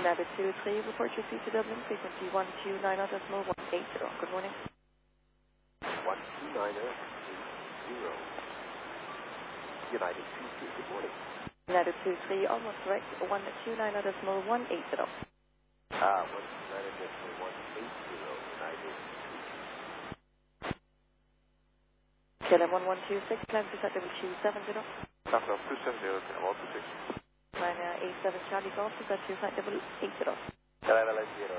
United 23, report your seat to Dublin, frequency 129.180. Good morning. 129.80. United 23, good morning. United 23, almost correct, 129.180. 129.180, United. KLM 1126, climb to set level 270. Southwest 270, KLM 126. China A7 Charlie Golf, to set to site level 80. KLM 80.